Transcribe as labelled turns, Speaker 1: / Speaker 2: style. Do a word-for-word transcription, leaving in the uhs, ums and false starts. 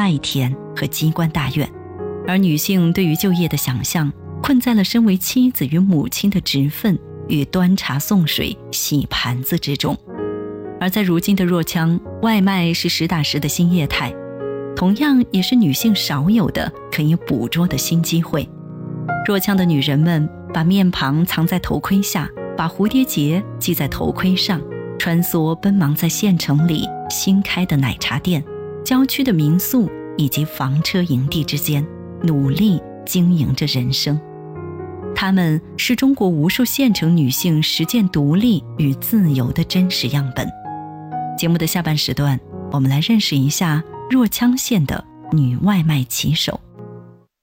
Speaker 1: 麦田和机关大院，而女性对于就业的想象困在了身为妻子与母亲的职分与端茶送水、洗盘子之中。而在如今的若羌，外卖是实打实的新业态，同样也是女性少有的可以捕捉的新机会。若羌的女人们把面庞藏在头盔下，把蝴蝶结系在头盔上，穿梭奔忙在县城里新开的奶茶店、郊区的民宿以及房车营地之间，努力经营着人生。她们是中国无数县城女性实践独立与自由的真实样本。节目的下半时段，我们来认识一下若羌县的女外卖骑手。